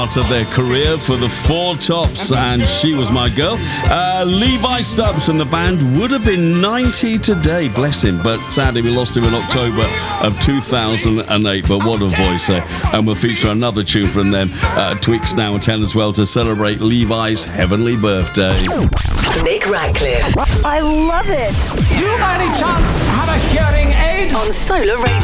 of their career for the Four Tops, and She Was My Girl. Levi Stubbs from the band would have been 90 today, bless him, but sadly we lost him in October of 2008. But what a voice there. And we'll feature another tune from them, Tweaks Now and 10 as well, to celebrate Levi's heavenly birthday. Nick Ratcliffe. I love it. Do you by any chance have a hearing aid? On Solar Radio.